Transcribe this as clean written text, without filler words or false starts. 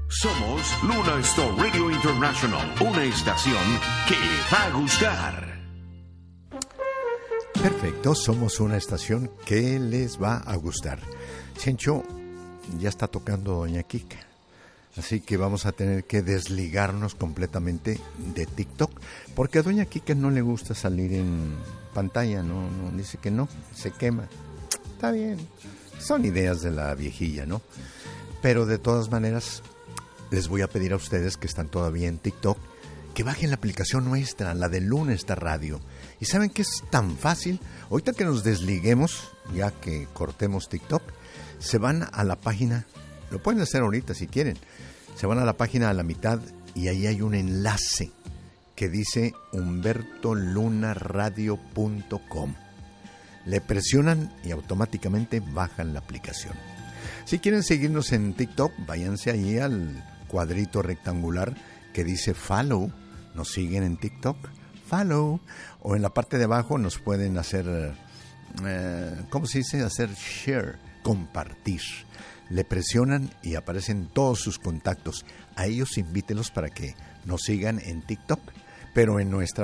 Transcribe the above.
Somos Luna Star Radio International, una estación que le va a gustar. Perfecto, somos una estación que les va a gustar. Chencho, ya está tocando Doña Kika, así que vamos a tener que desligarnos completamente de TikTok, porque a Doña Kika no le gusta salir en pantalla, no dice que no, se quema. Está bien, son ideas de la viejilla, ¿no? Pero de todas maneras, les voy a pedir a ustedes que están todavía en TikTok que bajen la aplicación nuestra, la de Luna Star Radio. ¿Y saben qué es tan fácil? Ahorita que nos desliguemos, ya que cortemos TikTok, se van a la página, lo pueden hacer ahorita si quieren, se van a la página a la mitad y ahí hay un enlace que dice humbertolunaradio.com. Le presionan y automáticamente bajan la aplicación. Si quieren seguirnos en TikTok, váyanse allí al cuadrito rectangular que dice follow, nos siguen en TikTok, follow, o en la parte de abajo nos pueden hacer, ¿cómo se dice? Hacer share, compartir. Le presionan y aparecen todos sus contactos. A ellos invítelos para que nos sigan en TikTok, pero en nuestra